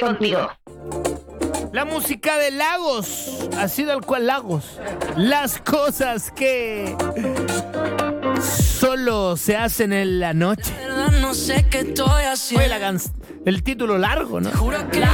contigo. La música de Lagos, así tal cual Lagos. Las cosas que solo se hacen en la noche. No sé qué estoy haciendo. Oye, el título largo, ¿no? Juro que